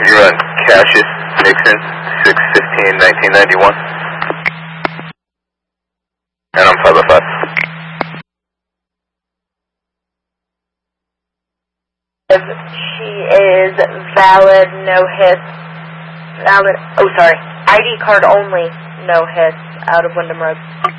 You run Cassius Nixon, 6/15/1991. And I'm 505. She is valid, no hits. Valid, ID card only, no hits, out of Wyndham Road.